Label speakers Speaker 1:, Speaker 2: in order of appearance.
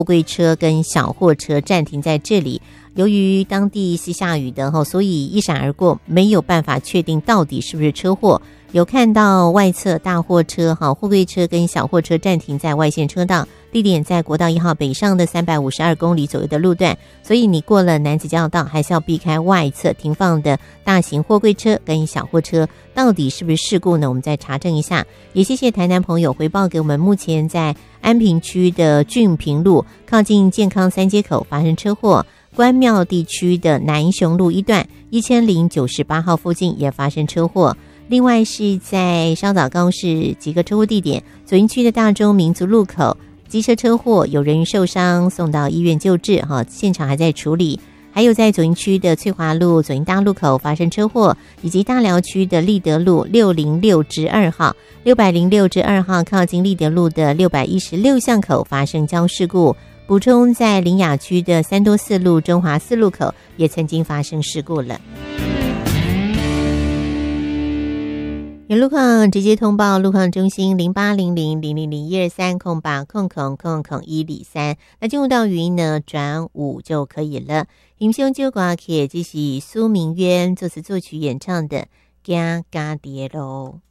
Speaker 1: 货柜车跟小货车暂停在这里。由于当地是下雨的，所以一闪而过，没有办法确定到底是不是车祸。有看到外侧大货车、货柜车跟小货车暂停在外线车道，地点在国道1号北上的352公里左右的路段，所以你过了男子交流道还是要避开外侧停放的大型货柜车跟小货车，到底是不是事故呢？我们再查证一下。也谢谢台南朋友回报给我们，目前在安平区的峻平路靠近健康3街口发生车祸，关庙地区的南雄路一段1098号附近也发生车祸。另外是在稍早高市几个车祸地点，左营区的大中民族路口机车车祸，有人员受伤送到医院救治，现场还在处理。还有在左营区的翠华路左营大路口发生车祸，以及大寮区的立德路606-2号606-2号靠近立德路的616巷口发生交事故。补充，在苓雅区的三多四路中华四路口也曾经发生事故了。有路况直接通报路况中心08000001230800000103。那进入到语音呢转5就可以了。影响这首歌曲这是苏明渊作词作曲演唱的《行家己的路》。